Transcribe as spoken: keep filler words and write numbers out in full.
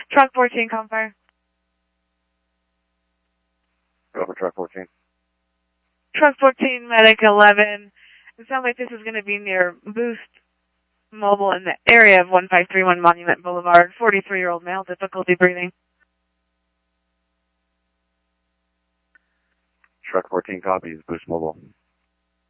Truck fourteen, call fire. Go for truck fourteen. Truck fourteen, medic eleven. It sounds like this is going to be near Boost Mobile in the area of one five three one Monument Boulevard. forty-three-year-old male, difficulty breathing. Truck fourteen copies, Boost Mobile.